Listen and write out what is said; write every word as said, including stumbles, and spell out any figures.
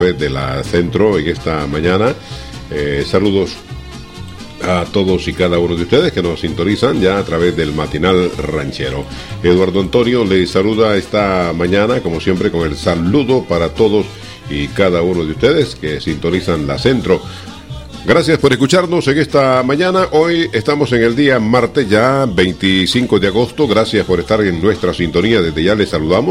través de la Centro en esta mañana. Eh, saludos a todos y cada uno de ustedes que nos sintonizan ya a través del matinal ranchero. Eduardo Antonio les saluda esta mañana, como siempre, con el saludo para todos y cada uno de ustedes que sintonizan la Centro. Gracias por escucharnos en esta mañana. Hoy estamos en el día martes, ya veinticinco de agosto. Gracias por estar en nuestra sintonía. Desde ya les saludamos.